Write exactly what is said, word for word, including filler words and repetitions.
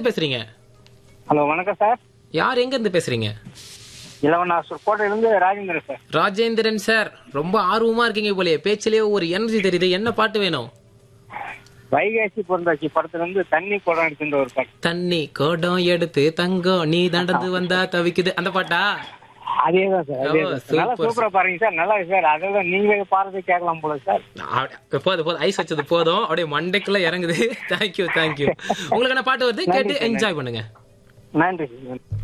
இருந்து பேசுறீங்க? ஹலோ வணக்கம் சார். யார் எங்க இருந்து பேசுறீங்க? இளவனாசூர் கோட்டையிலிருந்து ராஜேந்திரன் சார். ராஜேந்திரன் சார், ரொம்ப ஆர்வமா இருக்கீங்க போலயே, பேச்சிலேயே ஒரு எனர்ஜி தெரியுது. என்ன பாட்டு வேணும்? வைகாசி பொருந்தாச்சி படத்துல இருந்து தண்ணி குடம் எடுத்துன்ற ஒரு பாட்டு. தண்ணி குடம் எடுத்து தங்கம் நீ நடந்து வந்தா தவிக்குது, அந்த பாட்டா? அதேதான் சார், அதேதான் சார். நல்லா சூப்பரா பாருங்க சார், நல்லா இருக்கு சார். அதெல்லாம் நீங்களே பாடுறது கேட்கலாம் போல சார். போதும் போதும், ஐஸ் வச்சது போதும், அப்படியே மண்டைக்குள்ள இறங்குது. Thank you thank you. உங்களுக்கு என்ன பாட்டு வருது கேட்டு என்ஜாய் பண்ணுங்க. நன்றி.